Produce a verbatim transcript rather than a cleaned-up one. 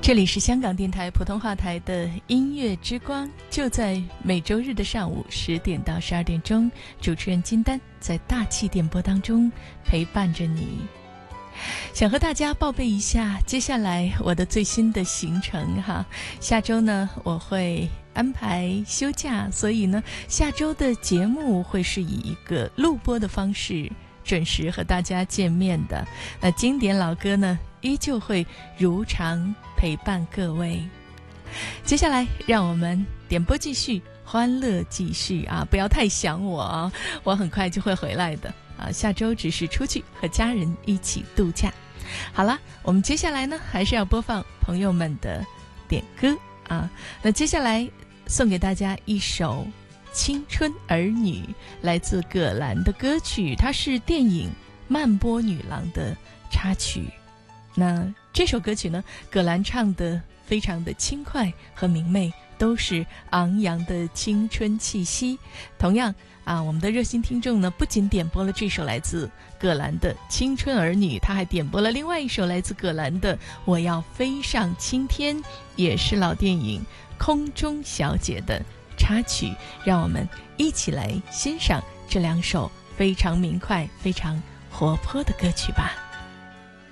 这里是香港电台普通话台的音乐之光，就在每周日的上午十点到十二点钟，主持人金丹在大气电波当中陪伴着你。想和大家报备一下接下来我的最新的行程哈。下周呢我会安排休假，所以呢下周的节目会是以一个录播的方式准时和大家见面的。那经典老歌呢依旧会如常陪伴各位。接下来让我们点播继续，欢乐继续啊！不要太想我啊，我很快就会回来的啊。下周只是出去和家人一起度假。好了，我们接下来呢还是要播放朋友们的点歌啊。那接下来送给大家一首《青春儿女》，来自葛兰的歌曲，它是电影《曼波女郎》的插曲。那这首歌曲呢，葛兰唱的非常的轻快和明媚，都是昂扬的青春气息。同样啊，我们的热心听众呢，不仅点播了这首来自葛兰的《青春儿女》，他还点播了另外一首来自葛兰的《我要飞上青天》，也是老电影《空中小姐》的插曲。让我们一起来欣赏这两首非常明快、非常活泼的歌曲吧。